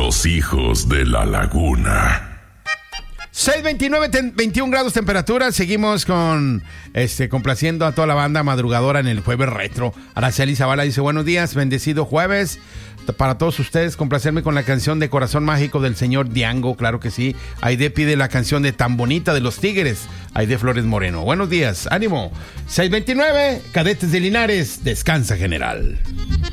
Los hijos de la laguna. 6:29, 21 grados temperatura. Seguimos complaciendo a toda la banda madrugadora en el jueves retro. Araceli Zavala dice: buenos días, bendecido jueves. Para todos ustedes, complacerme con la canción de Corazón Mágico del señor Diango, claro que sí. Aide pide la canción de Tan Bonita de los Tigres, Aide Flores Moreno. Buenos días, ánimo. 6:29, Cadetes de Linares, descansa general.